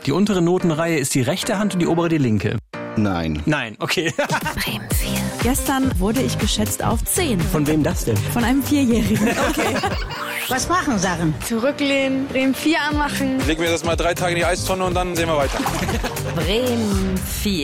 Die untere Notenreihe ist die rechte Hand und die obere die linke. Nein. Nein, okay. Bremen 4. Gestern wurde ich geschätzt auf 10. Von wem das denn? Von einem 4-Jährigen. Okay. Was machen Sachen? Zurücklehnen, Bremen 4 anmachen. Legen wir das mal 3 Tage in die Eistonne und dann sehen wir weiter. Bremen 4.